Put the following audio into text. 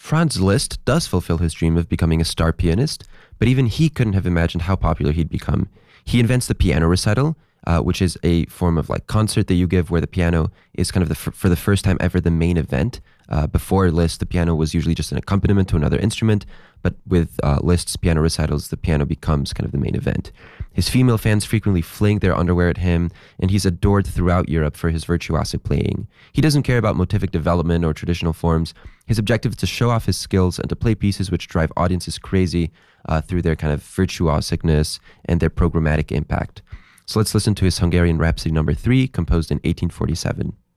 Franz Liszt does fulfill his dream of becoming a star pianist, but even he couldn't have imagined how popular he'd become. He invents the piano recital, which is a form of like concert that you give where the piano is kind of for the first time ever the main event. Before Liszt, the piano was usually just an accompaniment to another instrument, but with Liszt's piano recitals, the piano becomes kind of the main event. His female fans frequently fling their underwear at him, and he's adored throughout Europe for his virtuosic playing. He doesn't care about motivic development or traditional forms. His objective is to show off his skills and to play pieces which drive audiences crazy through their kind of virtuosicness and their programmatic impact. So let's listen to his Hungarian Rhapsody No. 3, composed in 1847.